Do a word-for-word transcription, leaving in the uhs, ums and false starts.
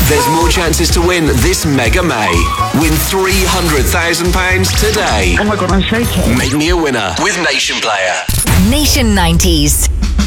There's more chances to win this Mega May. Win three hundred thousand pounds today. Oh my God, I'm shaking. Make me a winner with Nation Player. Nation nineties.